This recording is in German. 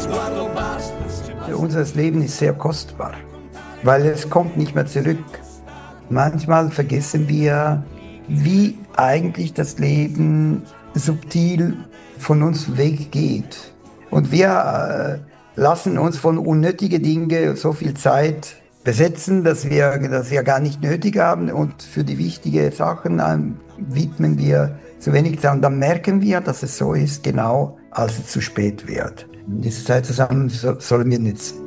Unser Leben ist sehr kostbar, weil es kommt nicht mehr zurück. Manchmal vergessen wir, wie eigentlich das Leben subtil von uns weggeht. Und wir lassen uns von unnötigen Dingen so viel Zeit besetzen, dass wir gar nicht nötig haben. Und für die wichtigen Sachen widmen wir zu wenig Zeit. Und dann merken wir, dass es so ist, genau als es zu spät wird. Diese Zeit zusammen sollen wir nützen.